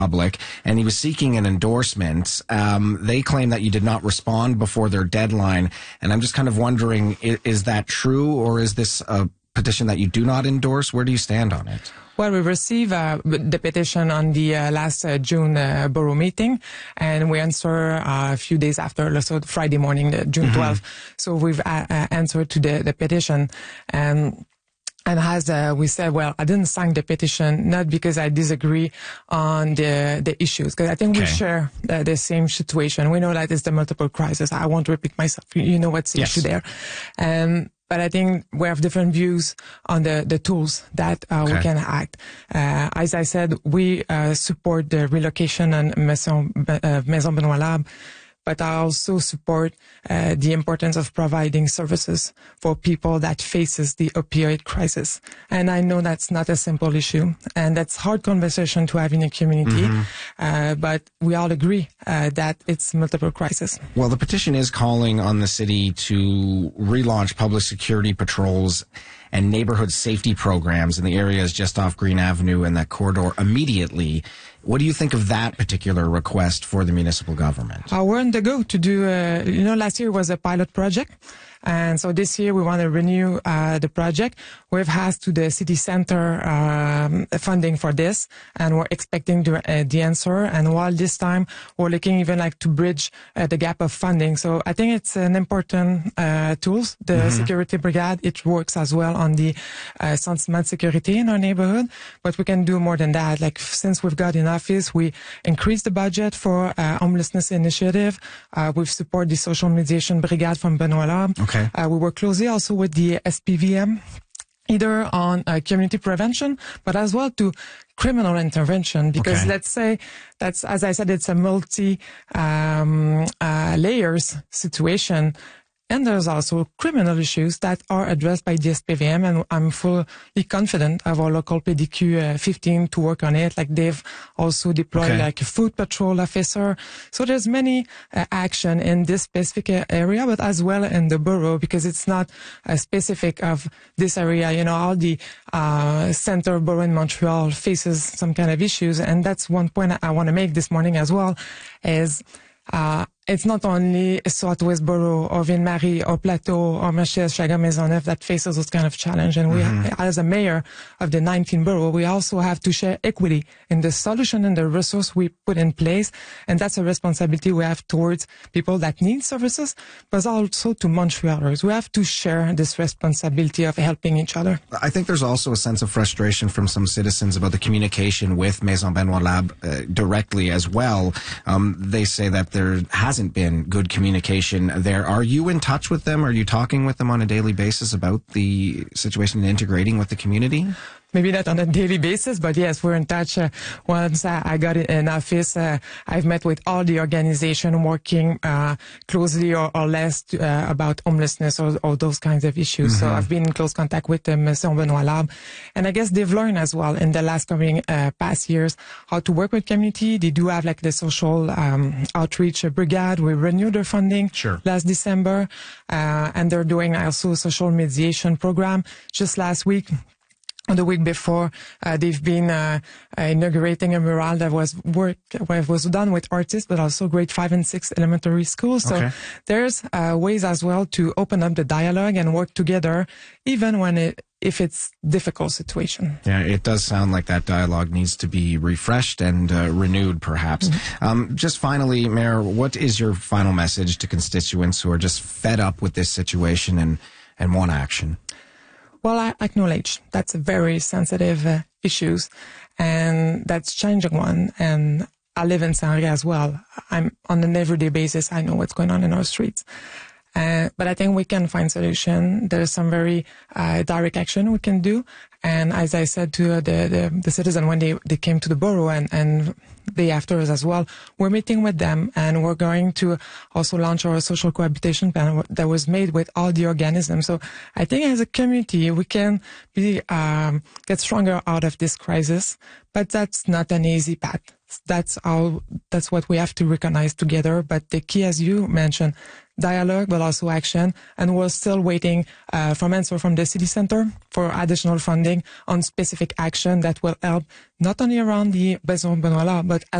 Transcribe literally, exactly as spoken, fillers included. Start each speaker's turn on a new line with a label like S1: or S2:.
S1: public, and he was seeking an endorsement. Um, they claim that you did not respond before their deadline, and I'm just kind of wondering, is, is that true, or is this a petition that you do not endorse? Where do you stand on it?
S2: Well, we received uh, the petition on the uh, last uh, June uh, borough meeting, and we answer uh, a few days after, so Friday morning, the June twelfth. Mm-hmm. So we've uh, uh, answered to the, the petition. And And as uh, we said, well, I didn't sign the petition, not because I disagree on the the issues, because I think okay. we share the, the same situation. We know that it's the multiple crisis. I won't repeat myself. You know what's the yes. issue there. Um, but I think we have different views on the, the tools that uh, okay. we can act. Uh, as I said, we uh, support the relocation on Maison, uh, Maison Benoit Lab. But I also support uh, the importance of providing services for people that faces the opioid crisis. And I know that's not a simple issue, and that's hard conversation to have in a community. Mm-hmm. Uh, but we all agree uh, that it's multiple crisis.
S1: Well, the petition is calling on the city to relaunch public security patrols and neighborhood safety programs in the areas just off Green Avenue and that corridor immediately. What do you think of that particular request for the municipal government?
S2: Uh, we're on the go to do, uh, you know, last year was a pilot project. And so this year we want to renew uh, the project. We've asked to the city center um, funding for this, and we're expecting the, uh, the answer. And while this time we're looking even like to bridge uh, the gap of funding. So I think it's an important uh, tool. The mm-hmm. security brigade, it works as well on the uh, sentiment security in our neighborhood, but we can do more than that. Like since we've got in office, we increased the budget for uh, homelessness initiative. Uh, we've supported the social mediation brigade from Benoit Lab.
S1: Okay.
S2: Uh, we work closely also with the S P V M, either on uh, community prevention, but as well to criminal intervention, because okay. let's say that's, as I said, it's a multi um, uh, layers situation. And there's also criminal issues that are addressed by the S P V M, and I'm fully confident of our local P D Q uh, fifteen to work on it. Like they've also deployed okay. like a food patrol officer. So there's many uh, action in this specific area, but as well in the borough, because it's not uh, specific of this area. You know, all the uh, center borough in Montreal faces some kind of issues, and that's one point I want to make this morning as well, is uh it's not only Southwest Borough or Ville-Marie or Plateau or Machias, Chaga, Maisonneuve that faces those kind of challenge. And mm-hmm. we, as a mayor of the nineteen borough, we also have to share equity in the solution and the resource we put in place. And that's a responsibility we have towards people that need services, but also to Montrealers. We have to share this responsibility of helping each other.
S1: I think there's also a sense of frustration from some citizens about the communication with Maison Benoit Lab uh, directly as well. Um, they say that there has hasn't been good communication there. Are you in touch with them? Are you talking with them on a daily basis about the situation and integrating with the community?
S2: Maybe not on a daily basis, but yes, we're in touch. Uh, once uh, I got in office, uh, I've met with all the organization working uh, closely or, or less to, uh, about homelessness or, or those kinds of issues. Mm-hmm. So I've been in close contact with the Maison Benoit Lab. And I guess they've learned as well in the last coming uh, past years how to work with community. They do have like the social um, outreach brigade. We renewed their funding
S1: sure.
S2: last December. Uh, and they're doing also a social mediation program just last week. The week before, uh, they've been uh, uh, inaugurating a mural that was work was done with artists, but also grade five and six elementary schools. So
S1: okay.
S2: there's uh, ways as well to open up the dialogue and work together, even when it if it's difficult situation.
S1: Yeah, it does sound like that dialogue needs to be refreshed and uh, renewed, perhaps. Mm-hmm. Um, just finally, Mayor, what is your final message to constituents who are just fed up with this situation and and want action?
S2: Well, I acknowledge that's a very sensitive uh, issues, and that's changing one. And I live in Saint-Henri as well. I'm on an everyday basis. I know what's going on in our streets. Uh, but I think we can find solution. There's some very uh, direct action we can do. And as I said to uh, the, the the citizen when they, they came to the borough and, and the after us as well, we're meeting with them, and we're going to also launch our social cohabitation plan that was made with all the organisms. So I think as a community, we can be um, get stronger out of this crisis but that's not an easy path. That's how, that's what we have to recognize together. But the key, as you mentioned, dialogue, but also action. And we're still waiting uh, from answer from the city center for additional funding on specific action that will help not only around the Maison Benoit law, but as